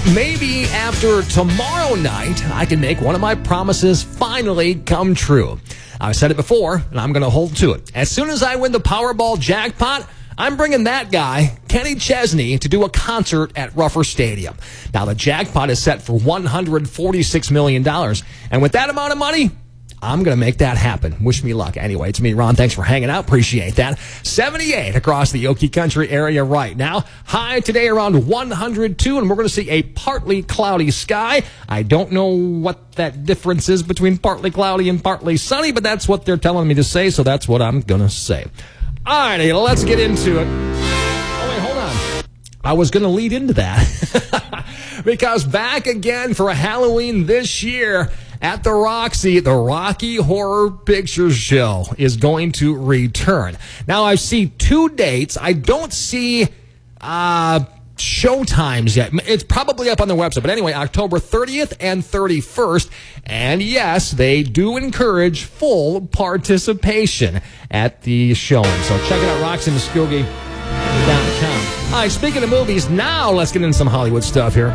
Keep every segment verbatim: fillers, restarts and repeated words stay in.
maybe after tomorrow night, I can make one of my promises finally come true. I've said it before, and I'm going to hold to it. As soon as I win the Powerball jackpot, I'm bringing that guy, Kenny Chesney, to do a concert at Rucker Stadium. Now, the jackpot is set for one hundred forty-six million dollars. And with that amount of money, I'm going to make that happen. Wish me luck. Anyway, it's me, Ron. Thanks for hanging out. Appreciate that. seventy-eight across the Okie Country area right now. High today around one hundred two, and we're going to see a partly cloudy sky. I don't know what that difference is between partly cloudy and partly sunny, but that's what they're telling me to say, so that's what I'm going to say. All righty, let's get into it. Oh, wait, hold on. I was going to lead into that. Because back again for a Halloween this year at the Roxy, the Rocky Horror Picture Show is going to return. Now, I see two dates. I don't see uh, show times yet. It's probably up on the website. But anyway, October thirtieth and thirty-first. And yes, they do encourage full participation at the showing. So check it out, Roxy Muskogee dot com. All right, speaking of movies, now let's get into some Hollywood stuff here.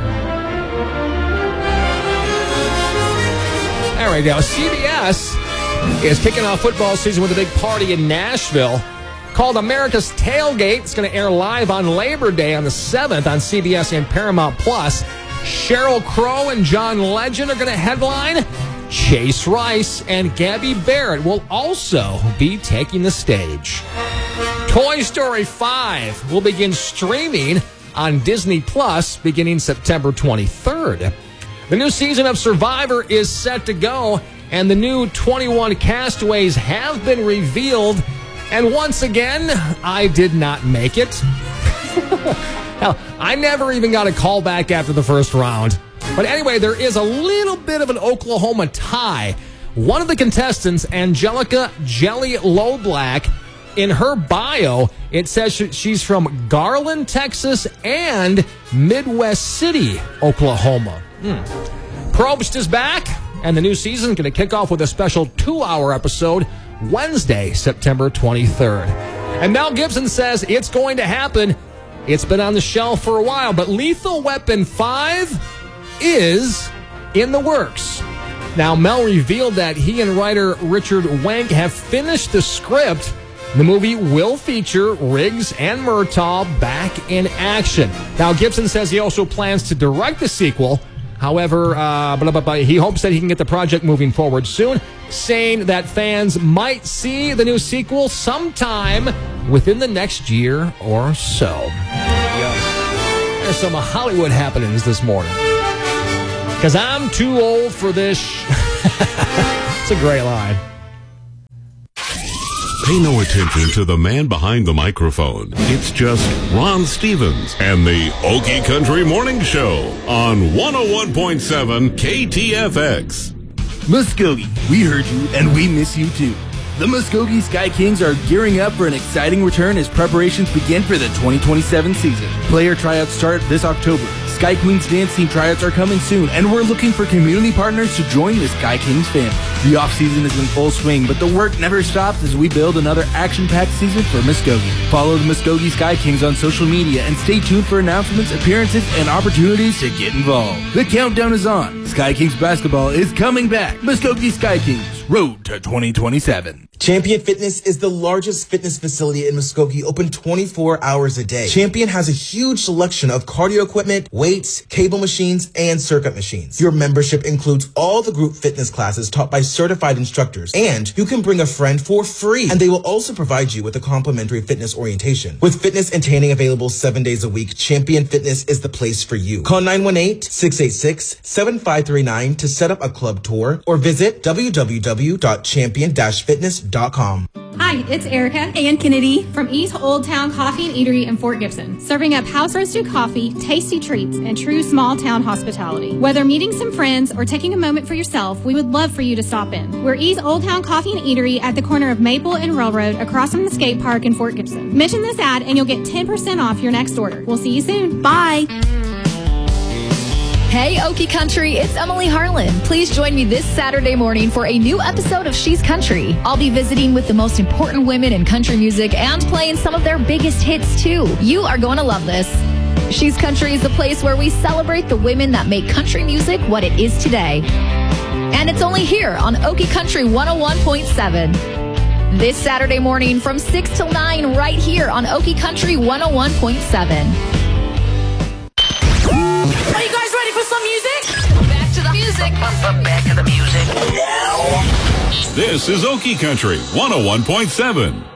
There we go. C B S is kicking off football season with a big party in Nashville called America's Tailgate. It's going to air live on Labor Day on the seventh on C B S and Paramount Plus. Sheryl Crow and John Legend are going to headline. Chase Rice and Gabby Barrett will also be taking the stage. Toy Story five will begin streaming on Disney Plus beginning September twenty-third. The new season of Survivor is set to go, and the new twenty-one castaways have been revealed. And once again, I did not make it. Hell, I never even got a call back after the first round. But anyway, there is a little bit of an Oklahoma tie. One of the contestants, Angelica Jelly Lowblack, in her bio, it says she's from Garland, Texas, and Midwest City, Oklahoma. Hmm. Probst is back, and the new season is going to kick off with a special two-hour episode Wednesday, September twenty-third. And Mel Gibson says it's going to happen. It's been on the shelf for a while, but Lethal Weapon five is in the works. Now, Mel revealed that he and writer Richard Wenk have finished the script. The movie will feature Riggs and Murtaugh back in action. Now, Gibson says he also plans to direct the sequel. However, uh, blah, blah, blah, he hopes that he can get the project moving forward soon, saying that fans might see the new sequel sometime within the next year or so. Yeah. There's some Hollywood happenings this morning. Because I'm too old for this. It's a great line. Pay no attention to the man behind the microphone. It's just Ron Stevens and the Okie Country Morning Show on one oh one point seven K T F X. Muskogee, we heard you and we miss you too. The Muskogee Sky Kings are gearing up for an exciting return as preparations begin for the twenty twenty-seven season. Player tryouts start this October. Sky Queens dance team tryouts are coming soon, and we're looking for community partners to join the Sky Kings family. The off-season is in full swing, but the work never stops as we build another action-packed season for Muskogee. Follow the Muskogee Sky Kings on social media and stay tuned for announcements, appearances, and opportunities to get involved. The countdown is on. Sky Kings basketball is coming back. Muskogee Sky Kings, road to twenty twenty-seven. Champion Fitness is the largest fitness facility in Muskogee, open twenty-four hours a day. Champion has a huge selection of cardio equipment, weights, cable machines, and circuit machines. Your membership includes all the group fitness classes taught by certified instructors, and you can bring a friend for free, and they will also provide you with a complimentary fitness orientation. With fitness and tanning available seven days a week, Champion Fitness is the place for you. Call nine one eight, six eight six, seven five three nine to set up a club tour, or visit w w w dot champion dash fitness dot com. Hi, it's Erica and Kennedy from East Old Town Coffee and Eatery in Fort Gibson, serving up house-roasted coffee, tasty treats, and true small-town hospitality. Whether meeting some friends or taking a moment for yourself, we would love for you to stop in. We're East Old Town Coffee and Eatery at the corner of Maple and Railroad across from the skate park in Fort Gibson. Mention this ad and you'll get ten percent off your next order. We'll see you soon. Bye! Hey, Okie Country, it's Emily Harlan. Please join me this Saturday morning for a new episode of She's Country. I'll be visiting with the most important women in country music and playing some of their biggest hits, too. You are going to love this. She's Country is the place where we celebrate the women that make country music what it is today. And it's only here on Okie Country one oh one point seven. This Saturday morning from six till nine right here on Okie Country one oh one point seven. Are you guys ready for some music? Back to the music. Back to the music. This is Okie Country one oh one point seven.